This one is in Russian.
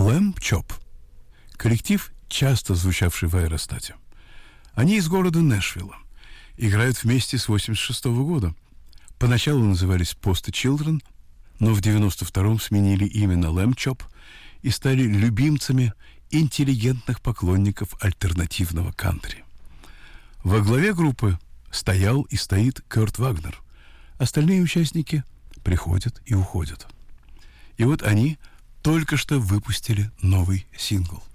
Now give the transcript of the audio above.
Lamb Chop. Коллектив, часто звучавший в аэростате. Они из города Нэшвилла. Играют вместе с 1986 года. Поначалу назывались Post Children, но в 1992-м сменили имя на Lamb Chop и стали любимцами интеллигентных поклонников альтернативного кантри. Во главе группы стоял и стоит Кёрт Вагнер. Остальные участники приходят и уходят. И вот они только что выпустили новый сингл.